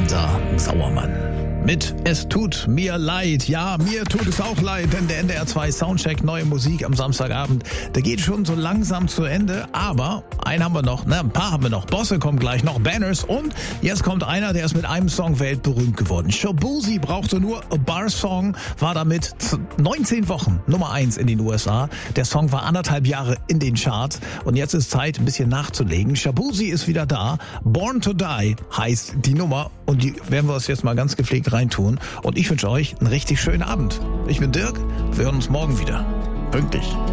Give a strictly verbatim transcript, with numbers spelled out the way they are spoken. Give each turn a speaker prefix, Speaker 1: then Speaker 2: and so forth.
Speaker 1: Samantha Sauermann mit Es tut mir leid. Ja, mir tut es auch leid, denn der N D R zwei Soundcheck, neue Musik am Samstagabend, der geht schon so langsam zu Ende. Aber einen haben wir noch, ne, ein paar haben wir noch. Bosse kommt gleich noch, Banners und jetzt kommt einer, der ist mit einem Song weltberühmt geworden. Shaboozey brauchte nur A Bar Song, war damit neunzehn Wochen Nummer eins in den U S A. Der Song war anderthalb Jahre in den Charts und jetzt ist Zeit, ein bisschen nachzulegen. Shaboozey ist wieder da. Born to Die heißt die Nummer und die werden wir uns jetzt mal ganz gepflegt reintun. Und ich wünsche euch einen richtig schönen Abend. Ich bin Dirk, wir hören uns morgen wieder. Pünktlich.